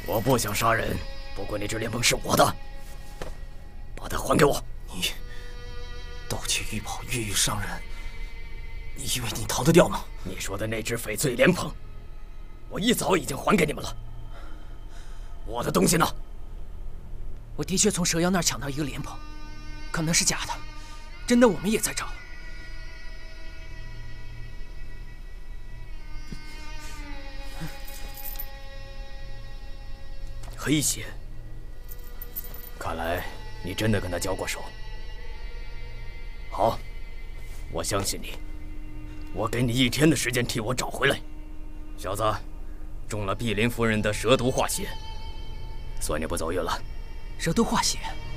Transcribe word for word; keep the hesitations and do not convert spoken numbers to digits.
我不想杀人，不过那只莲蓬是我的，把它还给我！ 你盗窃玉宝，越狱伤人，你以为你逃得掉吗？ 你说的那只翡翠莲蓬，我一早已经还给你们了。我的东西呢？ 我的确从蛇妖那儿抢到一个莲蓬，可能是假的，真的我们也在找。 黑血，看来你真的跟他交过手。好，我相信你。我给你一天的时间替我找回来。小子，中了碧林夫人的蛇毒化血，算你不走运了。 蛇毒化血，